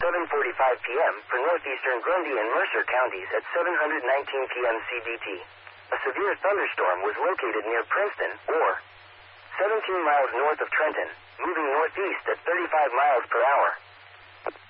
7:45 p.m. for northeastern Grundy and Mercer counties at 7:19 p.m. CDT. A severe thunderstorm was located near Princeton, or 17 miles north of Trenton, moving northeast at 35 miles per hour.